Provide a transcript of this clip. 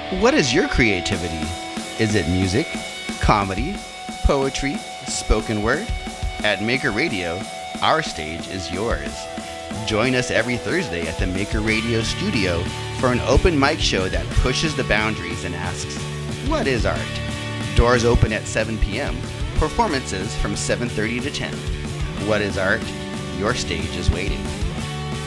What is your creativity? Is it music, comedy, poetry, spoken word? At Maker Radio, our stage is yours. Join us every Thursday at the Maker Radio studio for an open mic show that pushes the boundaries and asks, what is art? Doors open at 7 p.m. Performances from 7:30 to 10. What is art? Your stage is waiting.